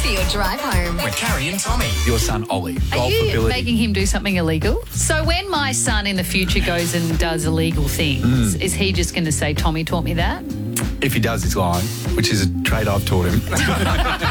for your drive home. With Carrie and Tommy. Your son, Ollie. Are you Golfability. making him do something illegal? So when my son in the future goes and does illegal things, is he just going to say, Tommy taught me that? If he does, he's lying, which is a trait I've taught him.